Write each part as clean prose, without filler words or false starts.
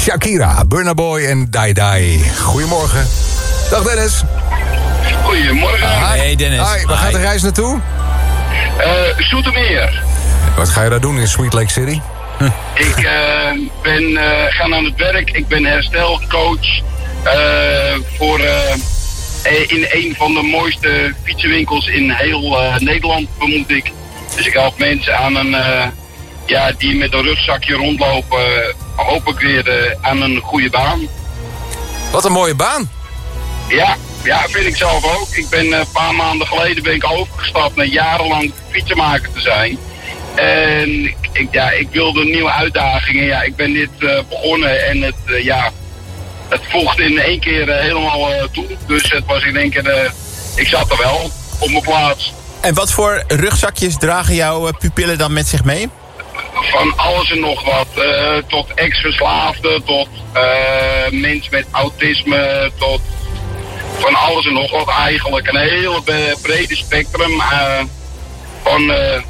Shakira, Burna Boy en Dai Dai. Goedemorgen. Dag Dennis. Goedemorgen. Hey Dennis. Hi, waar gaat de reis naartoe? Zoetermeer. Wat ga je daar doen in Sweet Lake City? Ik ben gaan aan het werk. Ik ben herstelcoach voor in een van de mooiste fietsenwinkels in heel Nederland, vermoed ik. Dus ik help mensen aan die met een rugzakje rondlopen, hoop ik weer aan een goede baan. Wat een mooie baan. Ja, vind ik zelf ook. Ik ben een paar maanden geleden overgestapt naar jarenlang fietsenmaker te zijn. En ik wilde nieuwe uitdagingen. Ja, ik ben dit begonnen en het voegde in één keer helemaal toe. Dus het was in één keer, ik zat er wel op mijn plaats. En wat voor rugzakjes dragen jouw pupillen dan met zich mee? Van alles en nog wat. Tot ex-verslaafden, tot mensen met autisme, tot van alles en nog wat eigenlijk. Een hele brede spectrum van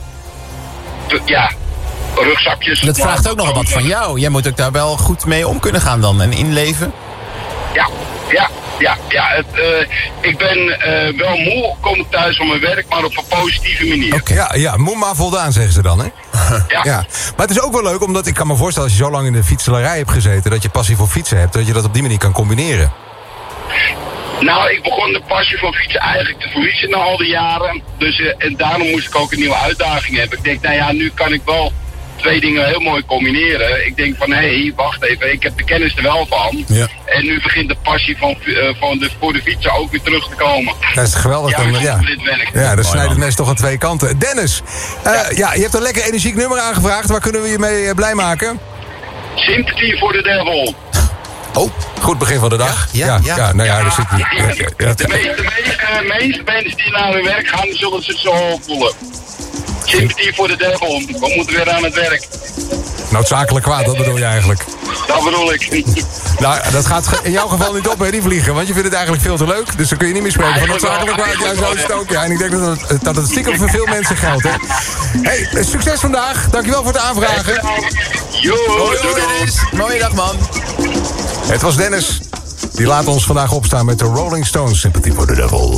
rugzakjes. Dat vraagt ook nog wat van jou. Jij moet ook daar wel goed mee om kunnen gaan dan en inleven. Ik ben wel moe, kom ik thuis van mijn werk, maar op een positieve manier. Okay. Ja, moe maar voldaan, zeggen ze dan, hè? Ja. Maar het is ook wel leuk, omdat ik kan me voorstellen... als je zo lang in de fietselarij hebt gezeten... dat je passie voor fietsen hebt, dat je dat op die manier kan combineren. Nou, ik begon de passie voor fietsen eigenlijk te verliezen na al die jaren. Dus, en daarom moest ik ook een nieuwe uitdaging hebben. Ik denk, nu kan ik wel twee dingen heel mooi combineren. Ik denk van, wacht even, ik heb de kennis er wel van. Ja. En nu begint de passie voor de fietsen ook weer terug te komen. Dat is geweldig. Ja, dat snijdt het mes toch aan twee kanten. Dennis, je hebt een lekker energiek nummer aangevraagd. Waar kunnen we je mee blij maken? Sympathy for the Devil. Oh, goed begin van de dag. De meeste mensen die naar hun werk gaan, zullen ze zo voelen. Sympathy for the Devil. We moeten weer aan het werk. Noodzakelijk kwaad, dat bedoel je eigenlijk? Dat bedoel ik. Nou, dat gaat in jouw geval niet op, hè, die vliegen. Want je vindt het eigenlijk veel te leuk. Dus dan kun je niet meer spreken van noodzakelijk kwaad. Juist zo is het ook. Ja, en ik denk dat het stiekem voor veel mensen geldt, hè. Hey, succes vandaag. Dankjewel voor het aanvragen. Doei Dennis. Mooie dag, man. Het was Dennis. Die laat ons vandaag opstaan met de Rolling Stones Sympathy for the Devil.